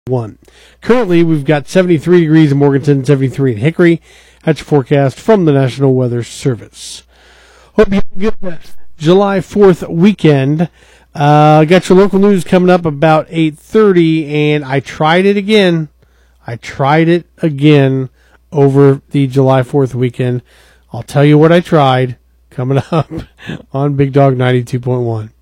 Currently, we've got 73 degrees in Morganton, 73 in Hickory. That's your forecast from the National Weather Service. Hope you have a good July 4th weekend. Got your local news coming up about 8:30, and I tried it again. Over the July 4th weekend. I'll tell you what I tried coming up on Big Dog 92.1.